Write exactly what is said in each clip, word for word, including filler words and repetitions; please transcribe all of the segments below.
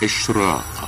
إشراقة.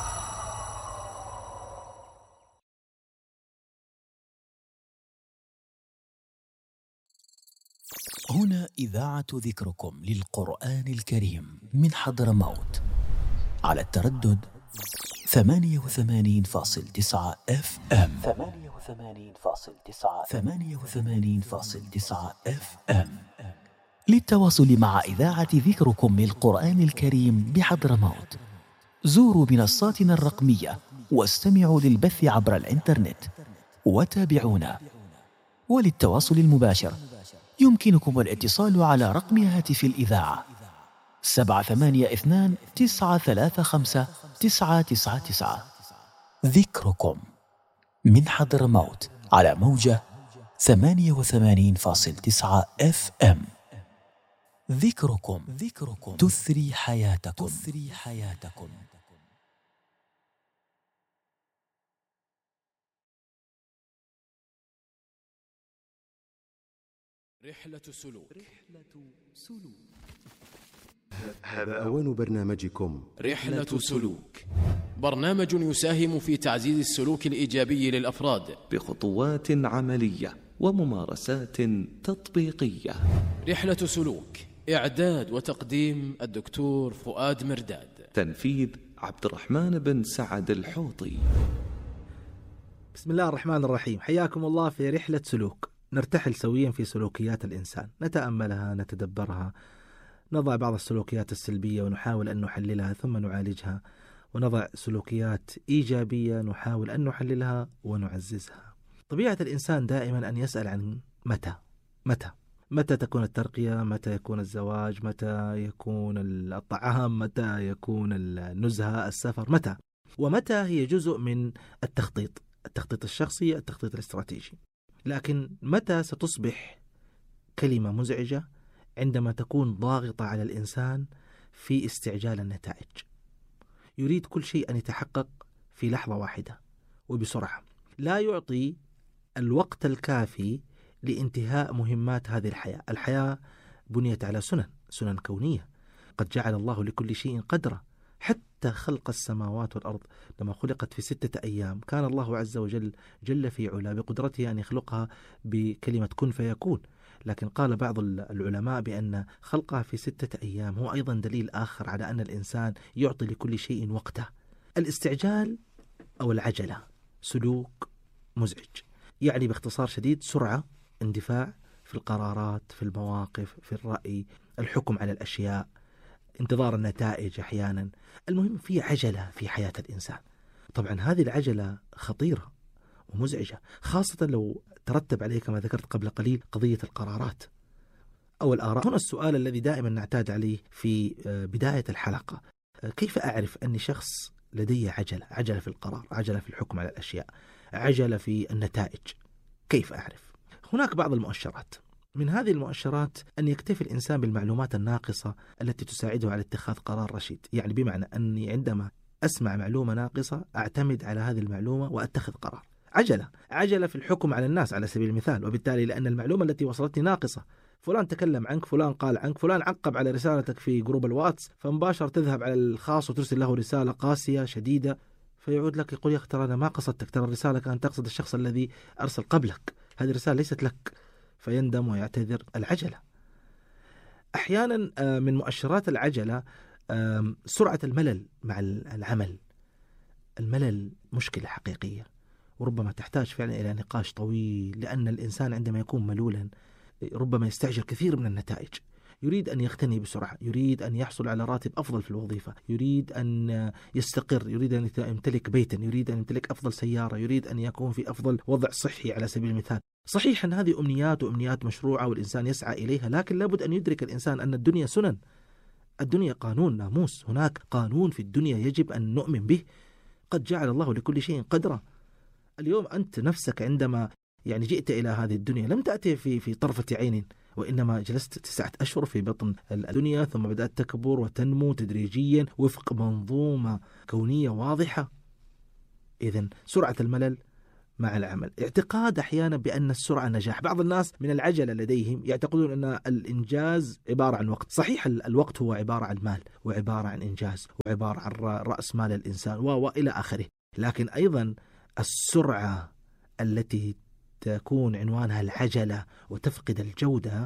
هنا إذاعة ذكركم للقرآن الكريم من حضرموت على التردد ثمانية وثمانين فاصل تسعة اف ام ثمانية وثمانين فاصل تسعة ثمانية وثمانين فاصل تسعة اف ام. للتواصل مع إذاعة ذكركم للقرآن الكريم بحضرموت زوروا منصاتنا الرقمية واستمعوا للبث عبر الإنترنت وتابعونا. وللتواصل المباشر يمكنكم الاتصال على رقم هاتف الإذاعة سبعة ثمانية اثنان تسعة ثلاثة خمسة تسعة تسعة تسعة. ذكركم من حضرموت على موجة ثمانية وثمانين فاصل تسعة اف ام. ذكركم ذكركم تثري حياتكم تثري حياتكم. رحلة سلوك. هذا أوان برنامجكم رحلة سلوك، برنامج يساهم في تعزيز السلوك الإيجابي للأفراد بخطوات عملية وممارسات تطبيقية. رحلة سلوك، إعداد وتقديم الدكتور فؤاد مرداد، تنفيذ عبد الرحمن بن سعد الحوطي. بسم الله الرحمن الرحيم، حياكم الله في رحلة سلوك. نرتحل سويا في سلوكيات الإنسان، نتأملها، نتدبرها، نضع بعض السلوكيات السلبية ونحاول أن نحللها ثم نعالجها، ونضع سلوكيات إيجابية نحاول أن نحللها ونعززها. طبيعة الإنسان دائما أن يسأل عن متى متى متى تكون الترقية، متى يكون الزواج، متى يكون الطعام، متى يكون النزهة، السفر، متى. ومتى هي جزء من التخطيط التخطيط الشخصي، التخطيط الاستراتيجي. لكن متى ستصبح كلمة مزعجة عندما تكون ضاغطة على الإنسان في استعجال النتائج. يريد كل شيء أن يتحقق في لحظة واحدة وبسرعة، لا يعطي الوقت الكافي لانتهاء مهمات هذه الحياة. الحياة بنيت على سنن سنن كونية، قد جعل الله لكل شيء قدرا. حتى خلق السماوات والأرض لما خلقت في ستة أيام كان الله عز وجل جل في علا بقدرته أن يخلقها بكلمة كن فيكون. لكن قال بعض العلماء بأن خلقها في ستة أيام هو أيضا دليل آخر على أن الإنسان يعطي لكل شيء وقته. الاستعجال أو العجلة سلوك مزعج، يعني باختصار شديد سرعة، اندفاع في القرارات، في المواقف، في الرأي، الحكم على الأشياء، انتظار النتائج أحيانا. المهم في عجلة في حياة الإنسان. طبعا هذه العجلة خطيرة ومزعجة، خاصة لو ترتب عليه كما ذكرت قبل قليل قضية القرارات أو الآراء. هنا السؤال الذي دائما نعتاد عليه في بداية الحلقة: كيف أعرف أني شخص لدي عجلة عجلة في القرار، عجلة في الحكم على الأشياء، عجلة في النتائج؟ كيف أعرف؟ هناك بعض المؤشرات. من هذه المؤشرات أن يكتفي الإنسان بالمعلومات الناقصة التي تساعده على اتخاذ قرار رشيد. يعني بمعنى أني عندما أسمع معلومة ناقصة أعتمد على هذه المعلومة وأتخذ قرار. عجلة عجلة في الحكم على الناس على سبيل المثال، وبالتالي لأن المعلومة التي وصلتني ناقصة، فلان تكلم عنك، فلان قال عنك، فلان عقب على رسالتك في جروب الواتس، فمباشر تذهب على الخاص وترسل له رسالة قاسية شديدة، فيعود لك يقول: يا أخي ترى أنا ما قصدتك، ترى الرسالة كانت تقصد الشخص الذي أرسل قبلك، هذه الرسالة ليست لك. فيندم ويعتذر. العجلة. أحيانا من مؤشرات العجلة سرعة الملل مع العمل. الملل مشكلة حقيقية وربما تحتاج فعلا إلى نقاش طويل، لأن الإنسان عندما يكون ملولا ربما يستعجل كثير من النتائج. يريد أن يغتني بسرعة، يريد أن يحصل على راتب أفضل في الوظيفة، يريد أن يستقر، يريد أن يمتلك بيتا، يريد أن يمتلك أفضل سيارة، يريد أن يكون في أفضل وضع صحي على سبيل المثال. صحيح أن هذه أمنيات وأمنيات مشروعة والإنسان يسعى إليها، لكن لابد أن يدرك الإنسان أن الدنيا سنن، الدنيا قانون ناموس، هناك قانون في الدنيا يجب أن نؤمن به. قد جعل الله لكل شيء قدرا. اليوم أنت نفسك عندما يعني جئت إلى هذه الدنيا لم تأتي في في طرفة عين، وإنما جلست تسعة أشهر في بطن الدنيا، ثم بدأت تكبر وتنمو تدريجيا وفق منظومة كونية واضحة. إذن سرعة الملل مع العمل. اعتقاد أحيانا بأن السرعة نجاح. بعض الناس من العجلة لديهم يعتقدون أن الإنجاز عبارة عن وقت. صحيح الوقت هو عبارة عن مال، وعبارة عن إنجاز، وعبارة عن رأس مال الإنسان وإلى آخره، لكن أيضا السرعة التي تكون عنوانها العجلة وتفقد الجودة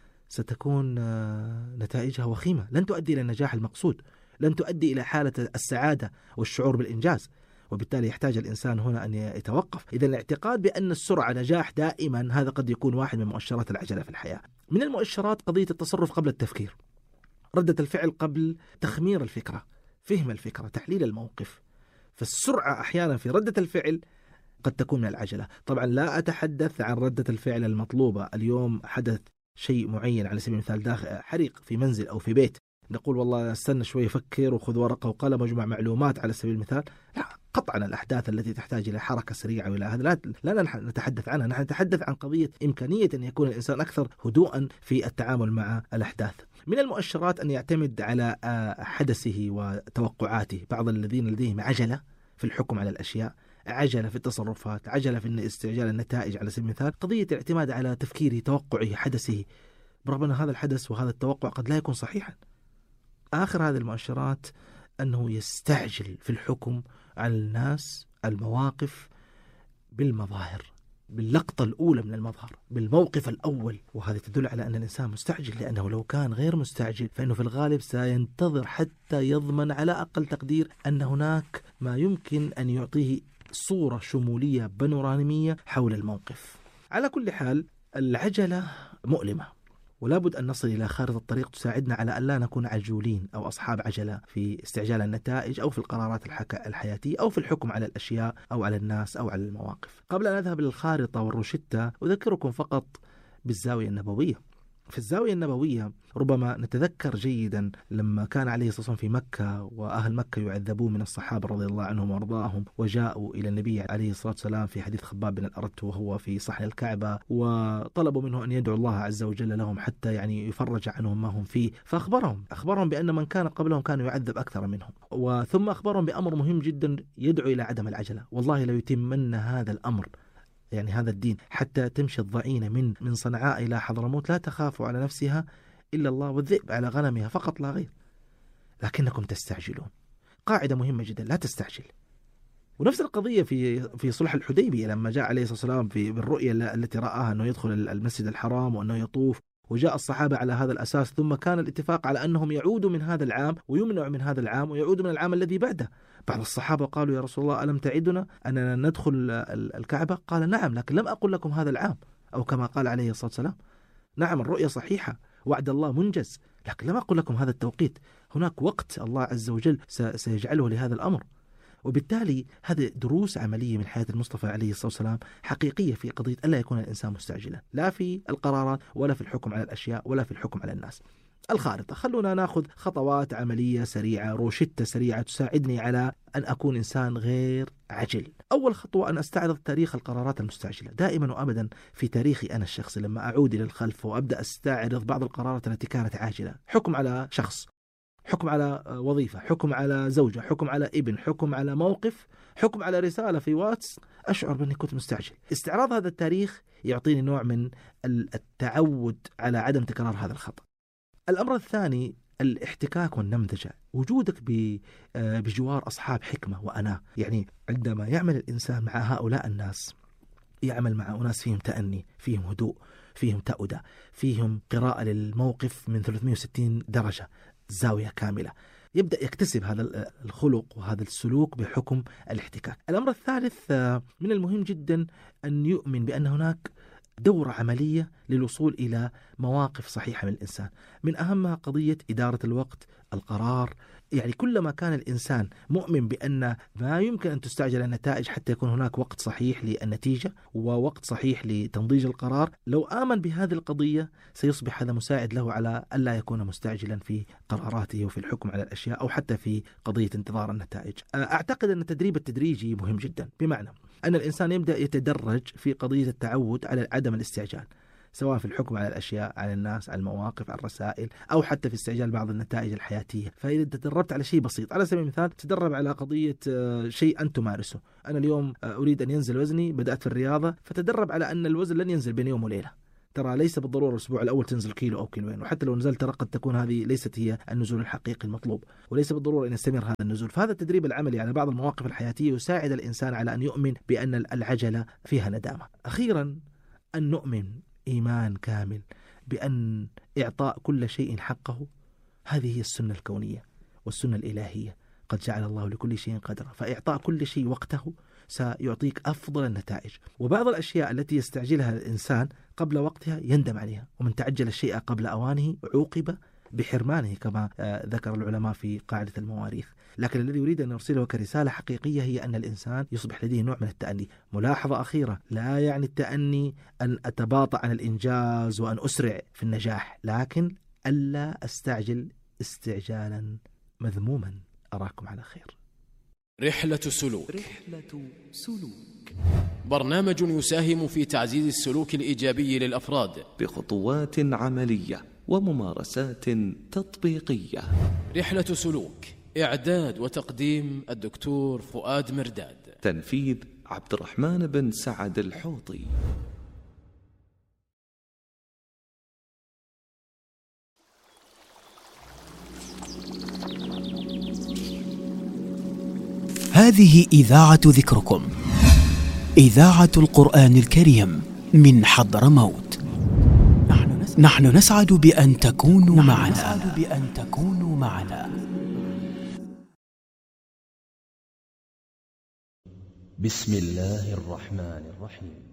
ستكون نتائجها وخيمة، لن تؤدي إلى النجاح المقصود، لن تؤدي إلى حالة السعادة والشعور بالإنجاز، وبالتالي يحتاج الإنسان هنا أن يتوقف. إذا الاعتقاد بأن السرعة نجاح دائما هذا قد يكون واحد من مؤشرات العجلة في الحياة. من المؤشرات قضية التصرف قبل التفكير، ردة الفعل قبل تخمير الفكرة، فهم الفكرة، تحليل الموقف. فالسرعة أحيانا في ردة الفعل قد تكون من العجلة. طبعا لا أتحدث عن ردة الفعل المطلوبة. اليوم حدث شيء معين، على سبيل المثال داخل حريق في منزل أو في بيت، نقول والله استنى شوي، فكر وخذ ورقة وقلم واجمع معلومات على سبيل المثال. لا، قطعا الأحداث التي تحتاج إلى حركة سريعة وإلى هذا لا, لا نتحدث عنها. نحن نتحدث عن قضية إمكانية أن يكون الإنسان أكثر هدوءا في التعامل مع الأحداث. من المؤشرات أن يعتمد على حدثه وتوقعاته. بعض الذين لديهم عجلة في الحكم على الأشياء، عجلة في التصرفات، عجلة في استعجال النتائج على سبيل المثال، قضية الاعتماد على تفكيره، توقعه، حدثه، برغم أن هذا الحدث وهذا التوقع قد لا يكون صحيحا. آخر هذه المؤشرات أنه يستعجل في الحكم على الناس، المواقف، بالمظاهر، باللقطة الأولى من المظهر، بالموقف الأول، وهذا تدل على أن الإنسان مستعجل، لأنه لو كان غير مستعجل فإنه في الغالب سينتظر حتى يضمن على أقل تقدير أن هناك ما يمكن أن يعطيه صورة شمولية بانورامية حول الموقف. على كل حال العجلة مؤلمة، ولا بد أن نصل إلى خارطة الطريق تساعدنا على أن لا نكون عجولين أو أصحاب عجلة في استعجال النتائج أو في القرارات الحياتية أو في الحكم على الأشياء أو على الناس أو على المواقف. قبل أن أذهب للخارطة والروشتة أذكركم فقط بالزاوية النبوية. في الزاوية النبوية ربما نتذكر جيدا لما كان عليه الصلاة والسلام في مكة وأهل مكة يعذبون من الصحابة رضي الله عنهم وارضاهم، وجاءوا إلى النبي عليه الصلاة والسلام في حديث خباب بن الأرت وهو في صحن الكعبة، وطلبوا منه أن يدعو الله عز وجل لهم حتى يعني يفرج عنهم ما هم فيه. فأخبرهم أخبرهم بأن من كان قبلهم كان يعذب أكثر منهم، وثم أخبرهم بأمر مهم جدا يدعو إلى عدم العجلة. والله لو يتمن هذا الأمر، يعني هذا الدين، حتى تمشي الضعينة من من صنعاء إلى حضرموت لا تخاف على نفسها إلا الله، والذئب على غنمها فقط لا غير، لكنكم تستعجلون. قاعدة مهمة جدا، لا تستعجل. ونفس القضية في في صلح الحديبية لما جاء عليه الصلاة والسلام في بالرؤية التي رآها أنه يدخل المسجد الحرام وأنه يطوف، وجاء الصحابة على هذا الأساس، ثم كان الاتفاق على أنهم يعودوا من هذا العام ويمنعوا من هذا العام ويعودوا من العام الذي بعده. بعض الصحابة قالوا يا رسول الله ألم تعدنا أننا ندخل الكعبة؟ قال نعم، لكن لم أقل لكم هذا العام، أو كما قال عليه الصلاة والسلام نعم الرؤية صحيحة، وعد الله منجز، لكن لم أقل لكم هذا التوقيت، هناك وقت الله عز وجل سيجعله لهذا الأمر. وبالتالي هذه دروس عملية من حياة المصطفى عليه الصلاة والسلام حقيقية في قضية ألا يكون الإنسان مستعجلا، لا في القرارات ولا في الحكم على الأشياء ولا في الحكم على الناس. الخارطة، خلونا ناخذ خطوات عملية سريعة، روشتة سريعة تساعدني على أن أكون إنسان غير عجل. أول خطوة أن أستعرض تاريخ القرارات المستعجلة. دائما وأبدا في تاريخي أنا الشخصي لما أعود إلى الخلف وأبدأ أستعرض بعض القرارات التي كانت عاجلة، حكم على شخص، حكم على وظيفة، حكم على زوجة، حكم على ابن، حكم على موقف، حكم على رسالة في واتس، أشعر بأني كنت مستعجل. استعراض هذا التاريخ يعطيني نوع من التعود على عدم تكرار هذا الخطأ. الأمر الثاني الاحتكاك والنمذجة، وجودك بجوار أصحاب حكمة وأنا، يعني عندما يعمل الإنسان مع هؤلاء الناس يعمل مع أناس فيهم تأني، فيهم هدوء، فيهم تأودة، فيهم قراءة للموقف من ثلاثمئة وستين درجة، زاوية كاملة، يبدأ يكتسب هذا الخلق وهذا السلوك بحكم الاحتكاك. الأمر الثالث من المهم جدا أن يؤمن بأن هناك دورة عملية للوصول إلى مواقف صحيحة من الإنسان، من أهمها قضية إدارة الوقت، القرار. يعني كلما كان الإنسان مؤمن بأن ما يمكن أن تستعجل النتائج حتى يكون هناك وقت صحيح للنتيجة ووقت صحيح لتنضيج القرار، لو آمن بهذه القضية سيصبح هذا مساعد له على ألا يكون مستعجلا في قراراته وفي الحكم على الأشياء أو حتى في قضية انتظار النتائج. أعتقد أن التدريب التدريجي مهم جدا، بمعنى أن الإنسان يبدأ يتدرج في قضية التعود على عدم الاستعجال. سواء في الحكم على الأشياء، على الناس، على المواقف، على الرسائل، أو حتى في استعجال بعض النتائج الحياتية. فإذا تدربت على شيء بسيط، على سبيل المثال تدرب على قضية شيء أنت تمارسه. أنا اليوم أريد أن ينزل وزني، بدأت في الرياضة، فتدرب على أن الوزن لن ينزل بين يوم وليلة. ترى ليس بالضرورة الأسبوع الأول تنزل كيلو أو كيلوين، وحتى لو نزلت ترى قد تكون هذه ليست هي النزول الحقيقي المطلوب، وليس بالضرورة أن يستمر هذا النزول. فهذا التدريب العملي على بعض المواقف الحياتية يساعد الإنسان على أن يؤمن بأن العجلة فيها ندامة. أخيرا، أن نؤمن إيمان كامل بأن إعطاء كل شيء حقه هذه هي السنة الكونية والسنة الإلهية. قد جعل الله لكل شيء قدرا، فإعطاء كل شيء وقته سيعطيك أفضل النتائج. وبعض الأشياء التي يستعجلها الإنسان قبل وقتها يندم عليها، ومن تعجل الشيء قبل أوانه عوقب بحرمانه كما ذكر العلماء في قاعدة المواريث. لكن الذي يريد أن يرسله كرسالة حقيقية هي أن الإنسان يصبح لديه نوع من التأني. ملاحظة أخيرة، لا يعني التأني أن أتباطأ عن الإنجاز وأن أسرع في النجاح، لكن ألا أستعجل استعجالا مذموما. أراكم على خير. رحلة سلوك. رحلة سلوك برنامج يساهم في تعزيز السلوك الإيجابي للأفراد بخطوات عملية وممارسات تطبيقية. رحلة سلوك، إعداد وتقديم الدكتور فؤاد مرداد، تنفيذ عبد الرحمن بن سعد الحوطي. هذه إذاعة ذكركم، إذاعة القرآن الكريم من حضرموت. نحن نسعد بأن تكونوا معنا. بأن تكونوا معنا. بسم الله الرحمن الرحيم.